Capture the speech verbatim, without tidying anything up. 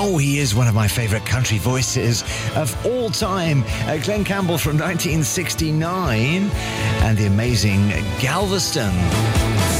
Oh, he is one of my favourite country voices of all time. Uh, Glenn Campbell from nineteen sixty-nine and the amazing Galveston.